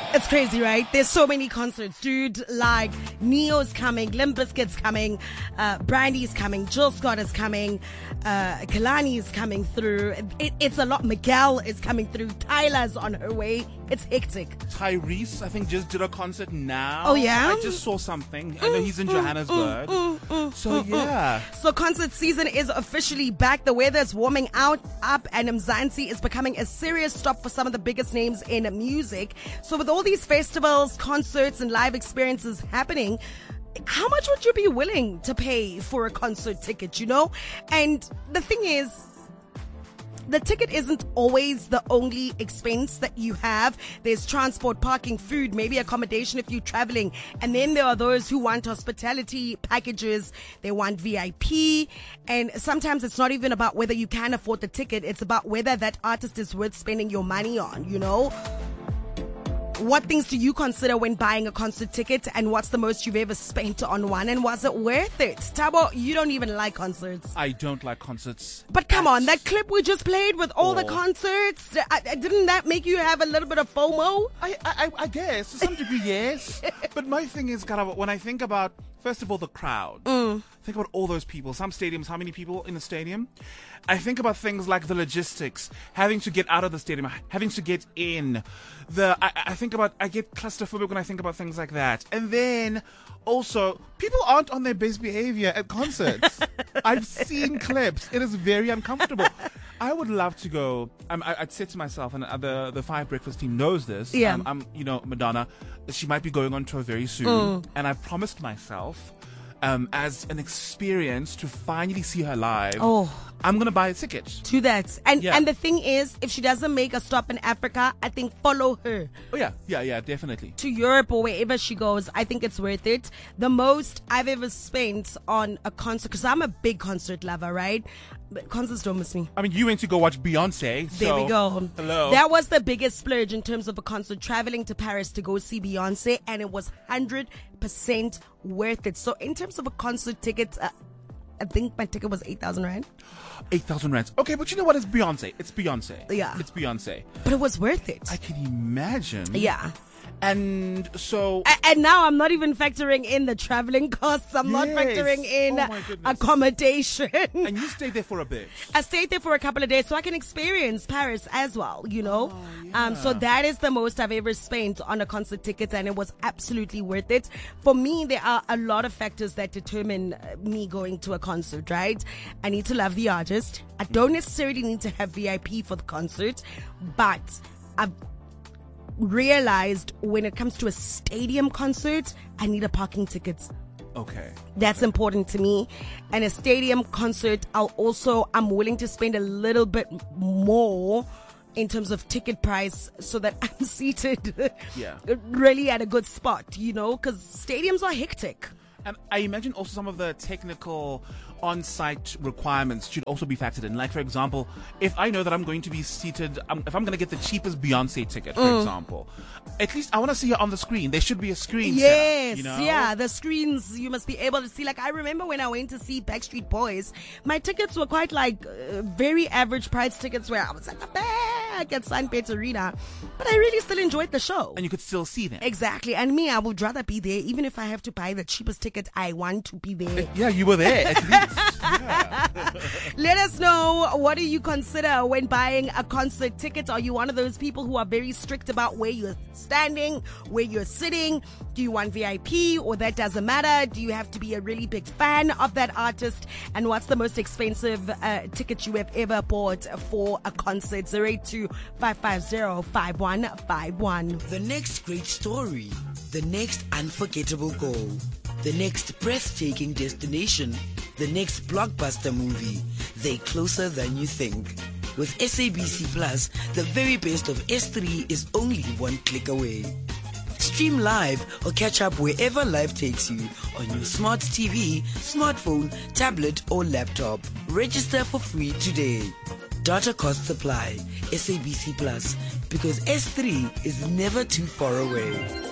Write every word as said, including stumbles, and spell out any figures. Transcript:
It's crazy, right? There's so many concerts, dude. Like, Neo's coming, Limp Bizkit's coming, uh, Brandy's coming, Jill Scott is coming, uh, Kalani's coming through. It, it's a lot. Miguel is coming through. Tyla's on her way. It's hectic. Tyrese, I think, just did a concert now. Oh, yeah? I just saw something. I know he's in Johannesburg. Mm, mm, mm, so, mm, yeah. Mm. So, concert season is officially back. The weather's warming out up, and Mzansi is becoming a serious stop for some of the biggest names in music. So, with all these festivals, concerts, and live experiences happening, how much would you be willing to pay for a concert ticket, you know? And the thing is, the ticket isn't always the only expense that you have. There's transport, parking, food, maybe accommodation if you're traveling. And then there are those who want hospitality packages. They want V I P. And sometimes it's not even about whether you can afford the ticket. It's about whether that artist is worth spending your money on, you know? What things do you consider when buying a concert ticket, and what's the most you've ever spent on one, and was it worth it? Tabo, you don't even like concerts. I don't like concerts. But come on, that clip we just played with all the concerts, I, I, didn't that make you have a little bit of FOMO? I, I, I guess, to some degree, yes. But my thing is, kind of, when I think about, first of all, the crowd, mm. think about all those people. Some stadiums, how many people in the stadium? I think about things like the logistics, having to get out of the stadium, having to get in. The I, I think about, I get claustrophobic when I think about things like that. And then also, people aren't on their best behavior at concerts. I've seen clips. It is very uncomfortable. I would love to go. Um, I, I'd said to myself, and the the Five Breakfast team knows this. Yeah. Um, I'm, you know, Madonna, she might be going on tour very soon, mm. and I've promised myself, um, as an experience to finally see her live. Oh. I'm going to buy a ticket. To that. And yeah. and the thing is, if she doesn't make a stop in Africa, I think follow her. Oh, yeah. Yeah, yeah, definitely. To Europe or wherever she goes, I think it's worth it. The most I've ever spent on a concert, because I'm a big concert lover, right? But concerts don't miss me. I mean, you went to go watch Beyonce. There so, we go. Hello. That was the biggest splurge in terms of a concert, traveling to Paris to go see Beyonce, and it was one hundred percent worth it. So in terms of a concert ticket, uh, I think my ticket was eight thousand rand. eight thousand rands. Okay, but you know what? It's Beyonce. It's Beyonce. Yeah. It's Beyonce. But it was worth it. I can imagine. Yeah. And so... A- and now I'm not even factoring in the traveling costs. I'm yes. not factoring in oh my goodness. accommodation. And you stayed there for a bit. I stayed there for a couple of days so I can experience Paris as well, you know. Oh, yeah. Um, so that is the most I've ever spent on a concert ticket, and it was absolutely worth it. For me, there are a lot of factors that determine me going to a concert, right? I need to love the artist. I don't necessarily need to have V I P for the concert, but I've realized when it comes to a stadium concert, I need a parking ticket. Okay. That's important to me. And a stadium concert, I'll also, I'm willing to spend a little bit more in terms of ticket price so that I'm seated yeah. really at a good spot, you know, because stadiums are hectic. And I imagine also some of the technical on-site requirements should also be factored in. Like, for example, if I know that I'm going to be seated, um, if I'm going to get the cheapest Beyonce ticket, for mm. example, at least I want to see her on the screen. There should be a screen. Yes, set up, you know? Yeah, the screens you must be able to see. Like, I remember when I went to see Backstreet Boys, my tickets were quite like uh, very average price tickets where I was like, back at San Peterina, but I really still enjoyed the show. And you could still see them. Exactly. And me, I would rather be there, even if I have to buy the cheapest ticket. I want to be there. Yeah, you were there at least. Yeah. Let us know, what do you consider when buying a concert ticket? Are you one of those people who are very strict about where you're standing, where you're sitting? Do you want V I P, or that doesn't matter? Do you have to be a really big fan of that artist? And what's the most expensive uh, ticket you have ever bought for a concert? zero eight two, five five zero, five one five one. The next great story, the next unforgettable goal, the next breathtaking destination, the next blockbuster movie. They're closer than you think. With S A B C Plus, the very best of S three is only one click away. Stream live or catch up wherever life takes you on your smart T V, smartphone, tablet or laptop. Register for free today. Data costs apply. S A B C Plus, because S three is never too far away.